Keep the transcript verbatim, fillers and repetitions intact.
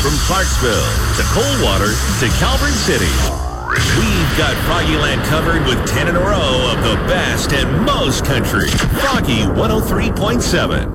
From Clarksville to Coldwater to Calvert City, we've got Froggyland covered with ten in a row of the best and most country. Froggy one oh three point seven.